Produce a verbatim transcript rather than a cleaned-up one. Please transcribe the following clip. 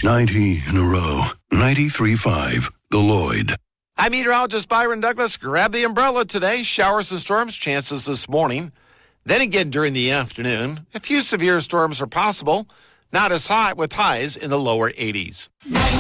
ninety in a row. ninety-three point five. The Lloyd. I'm meteorologist Byron Douglas. Grab the umbrella today. Showers and storms chances this morning. Then again during the afternoon. A few severe storms are possible. Not as hot with highs in the lower eighties.